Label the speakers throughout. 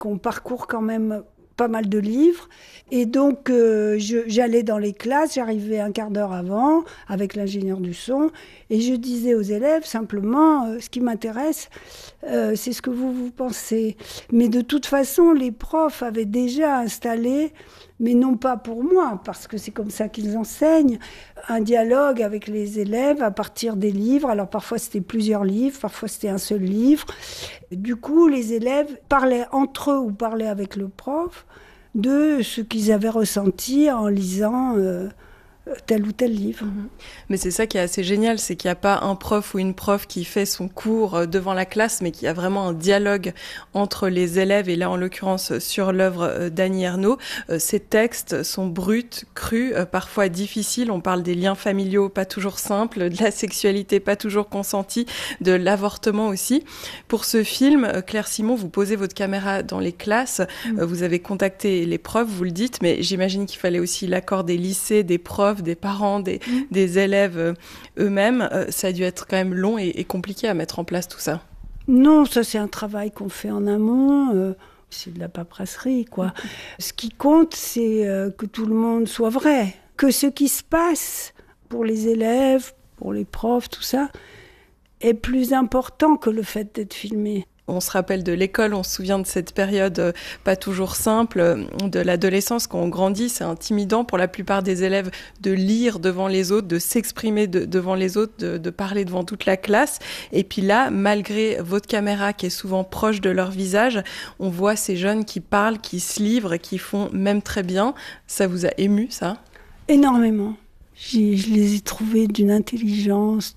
Speaker 1: qu'on parcourt quand même pas mal de livres. Et donc, j'allais dans les classes, j'arrivais un quart d'heure avant avec l'ingénieur du son et je disais aux élèves simplement, ce qui m'intéresse, c'est ce que vous pensez. Mais de toute façon, les profs avaient déjà installé, mais non pas pour moi, parce que c'est comme ça qu'ils enseignent, un dialogue avec les élèves à partir des livres. Alors parfois c'était plusieurs livres, parfois c'était un seul livre. Du coup, les élèves parlaient entre eux ou parlaient avec le prof de ce qu'ils avaient ressenti en lisant tel ou tel livre.
Speaker 2: Mais c'est ça qui est assez génial, c'est qu'il n'y a pas un prof ou une prof qui fait son cours devant la classe, mais qu'il y a vraiment un dialogue entre les élèves, et là en l'occurrence sur l'œuvre d'Annie Ernaux. Ces textes sont bruts, crus, parfois difficiles. On parle des liens familiaux pas toujours simples, de la sexualité pas toujours consentie, de l'avortement aussi. Pour ce film, Claire Simon, vous posez votre caméra dans les classes, vous avez contacté les profs, vous le dites, mais j'imagine qu'il fallait aussi l'accord des lycées, des profs, des parents, des élèves eux-mêmes. Ça a dû être quand même long et compliqué à mettre en place tout ça.
Speaker 1: Non, ça c'est un travail qu'on fait en amont. C'est de la paperasserie, quoi. Ce qui compte, c'est que tout le monde soit vrai. Que ce qui se passe pour les élèves, pour les profs, tout ça, est plus important que le fait d'être filmé.
Speaker 2: On se rappelle de l'école, on se souvient de cette période pas toujours simple, de l'adolescence. Quand on grandit, c'est intimidant pour la plupart des élèves de lire devant les autres, de s'exprimer devant les autres, de parler devant toute la classe. Et puis là, malgré votre caméra qui est souvent proche de leur visage, on voit ces jeunes qui parlent, qui se livrent, qui font même très bien. Ça vous a ému, ça ?
Speaker 1: Énormément. Je les ai trouvés d'une intelligence,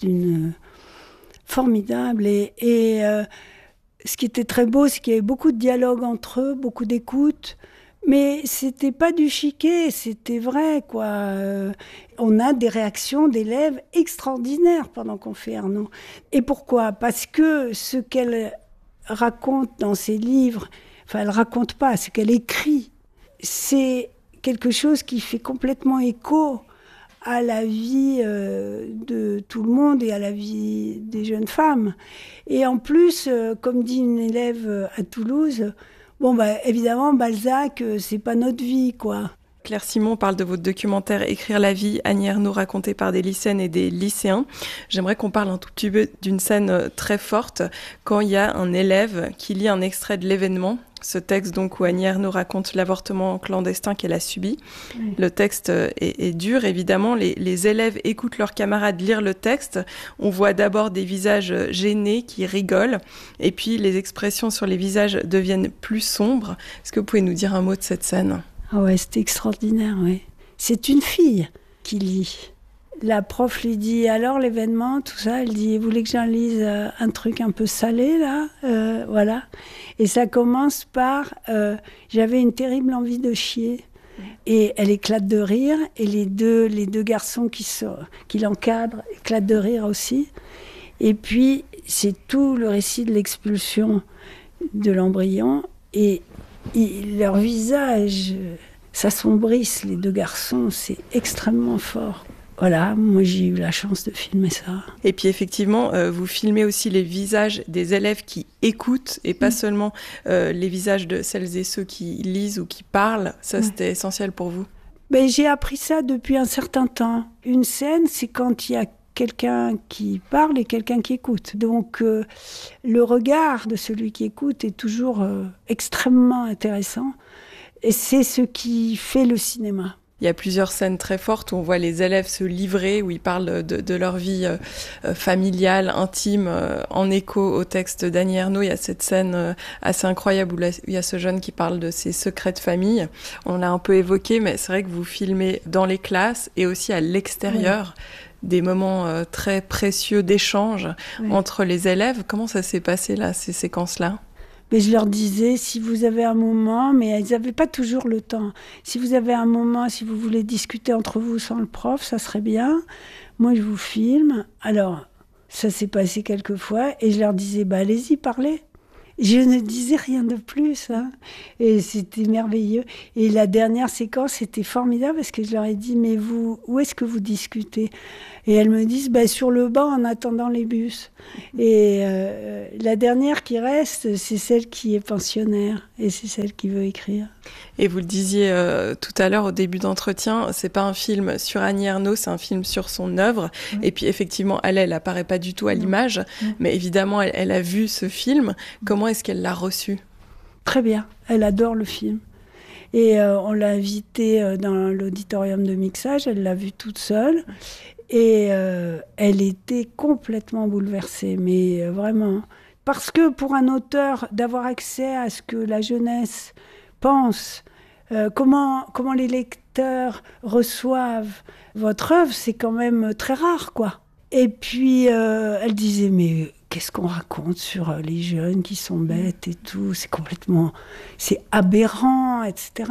Speaker 1: formidable. Et ce qui était très beau, c'est qu'il y avait beaucoup de dialogue entre eux, beaucoup d'écoute. Mais c'était pas du chiquet, c'était vrai, quoi. On a des réactions d'élèves extraordinaires pendant qu'on fait Ernaux. Et pourquoi ? Parce que ce qu'elle raconte dans ses livres, enfin, elle raconte pas, ce qu'elle écrit, c'est quelque chose qui fait complètement écho à la vie de tout le monde et à la vie des jeunes femmes. Et en plus, comme dit une élève à Toulouse, évidemment, Balzac, c'est pas notre vie, quoi.
Speaker 2: Claire Simon parle de votre documentaire Écrire la vie, Annie Ernaux racontée par des lycéennes et des lycéens. J'aimerais qu'on parle un tout petit peu d'une scène très forte quand il y a un élève qui lit un extrait de l'événement. Ce texte donc où Annie Ernaux raconte l'avortement clandestin qu'elle a subi. Oui. Le texte est dur, évidemment. Les élèves écoutent leurs camarades lire le texte. On voit d'abord des visages gênés qui rigolent. Et puis les expressions sur les visages deviennent plus sombres. Est-ce que vous pouvez nous dire un mot de cette scène ?
Speaker 1: Ah ouais, c'était extraordinaire, oui. C'est une fille qui lit. La prof lui dit, alors l'événement, tout ça, elle dit, vous voulez que j'en lise un truc un peu salé, là voilà. Et ça commence par, j'avais une terrible envie de chier. Et elle éclate de rire, et les deux garçons qui l'encadrent éclatent de rire aussi. Et puis, c'est tout le récit de l'expulsion de l'embryon, et leur visage s'assombrissent, les deux garçons, c'est extrêmement fort. Voilà, moi j'ai eu la chance de filmer ça.
Speaker 2: Et puis effectivement, vous filmez aussi les visages des élèves qui écoutent et pas seulement les visages de celles et ceux qui lisent ou qui parlent. Ça, c'était essentiel pour vous.
Speaker 1: J'ai appris ça depuis un certain temps. Une scène, c'est quand il y a quelqu'un qui parle et quelqu'un qui écoute. Donc le regard de celui qui écoute est toujours extrêmement intéressant. Et c'est ce qui fait le cinéma.
Speaker 2: Il y a plusieurs scènes très fortes où on voit les élèves se livrer, où ils parlent de leur vie familiale, intime, en écho au texte d'Annie Ernaux. Il y a cette scène assez incroyable où il y a ce jeune qui parle de ses secrets de famille. On l'a un peu évoqué, mais c'est vrai que vous filmez dans les classes et aussi à l'extérieur des moments très précieux d'échange entre les élèves. Comment ça s'est passé là, ces séquences-là ?
Speaker 1: Mais je leur disais, si vous avez un moment, mais ils n'avaient pas toujours le temps. Si vous avez un moment, si vous voulez discuter entre vous sans le prof, ça serait bien. Moi, je vous filme. Alors, ça s'est passé quelques fois et je leur disais, allez-y, parlez. Je ne disais rien de plus, hein. Et c'était merveilleux. Et la dernière séquence, c'était formidable parce que je leur ai dit, mais vous, où est-ce que vous discutez ? Et elles me disent, sur le banc en attendant les bus. Et la dernière qui reste, c'est celle qui est pensionnaire et c'est celle qui veut écrire.
Speaker 2: Et vous le disiez tout à l'heure au début d'entretien, c'est pas un film sur Annie Ernaux, c'est un film sur son œuvre. Oui. Et puis effectivement, elle apparaît pas du tout à l'image, mais évidemment, elle a vu ce film. Comment est-ce qu'elle l'a reçu ?
Speaker 1: Très bien, elle adore le film. Et on l'a invitée dans l'auditorium de mixage, elle l'a vu toute seule. Et elle était complètement bouleversée, mais vraiment. Parce que pour un auteur, d'avoir accès à ce que la jeunesse pense, comment les lecteurs reçoivent votre œuvre, c'est quand même très rare, quoi. Et puis, elle disait, mais qu'est-ce qu'on raconte sur les jeunes qui sont bêtes et tout ? C'est aberrant, etc.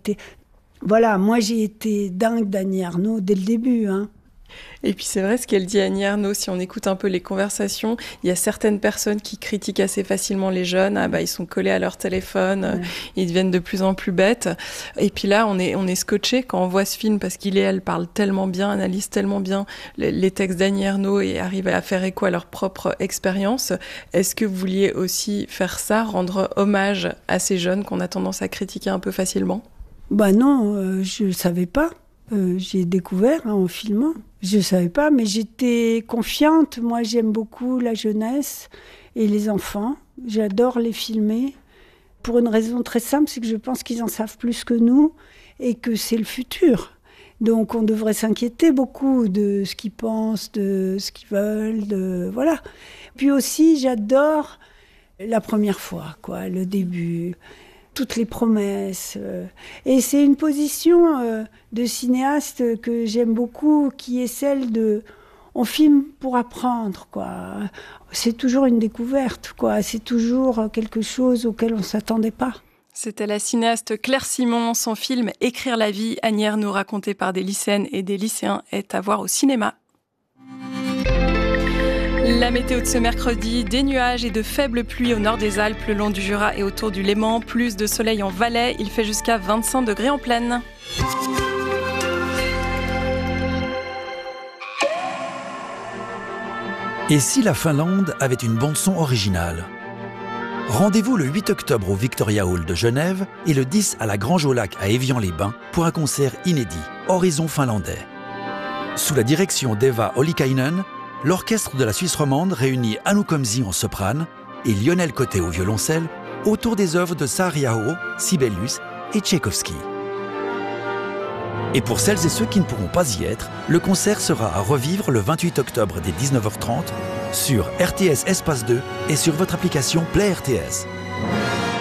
Speaker 1: Voilà, moi j'ai été dingue d'Annie Ernaux dès le début, hein.
Speaker 2: Et puis c'est vrai ce qu'elle dit Annie Ernaux, si on écoute un peu les conversations, il y a certaines personnes qui critiquent assez facilement les jeunes, ils sont collés à leur téléphone, ils deviennent de plus en plus bêtes. Et puis là, on est scotché quand on voit ce film parce elle parle tellement bien, analyse tellement bien les textes d'Annie Ernaux et arrive à faire écho à leur propre expérience. Est-ce que vous vouliez aussi faire ça, rendre hommage à ces jeunes qu'on a tendance à critiquer un peu facilement ?
Speaker 1: Non, je ne savais pas. J'ai découvert en filmant. Je ne savais pas, mais j'étais confiante. Moi, j'aime beaucoup la jeunesse et les enfants. J'adore les filmer. Pour une raison très simple, c'est que je pense qu'ils en savent plus que nous et que c'est le futur. Donc, on devrait s'inquiéter beaucoup de ce qu'ils pensent, de ce qu'ils veulent, voilà. Puis aussi, j'adore la première fois, quoi, le début. Toutes les promesses. Et c'est une position de cinéaste que j'aime beaucoup, qui est celle de... On filme pour apprendre, quoi. C'est toujours une découverte, quoi. C'est toujours quelque chose auquel on ne s'attendait pas.
Speaker 2: C'était la cinéaste Claire Simon. Son film « Écrire la vie », Annie Ernaux, raconté par des lycéennes et des lycéens, est à voir au cinéma. La météo de ce mercredi, des nuages et de faibles pluies au nord des Alpes, le long du Jura et autour du Léman. Plus de soleil en Valais, il fait jusqu'à 25 degrés en plaine.
Speaker 3: Et si la Finlande avait une bande-son originale ? Rendez-vous le 8 octobre au Victoria Hall de Genève et le 10 à la Grange au Lac à Évian-les-Bains pour un concert inédit, Horizon finlandais. Sous la direction d'Eva Ollikainen, l'orchestre de la Suisse romande réunit Anu Komsi en soprane et Lionel Côté au violoncelle autour des œuvres de Saariaho, Sibelius et Tchaïkovski. Et pour celles et ceux qui ne pourront pas y être, le concert sera à revivre le 28 octobre dès 19h30 sur RTS Espace 2 et sur votre application Play RTS.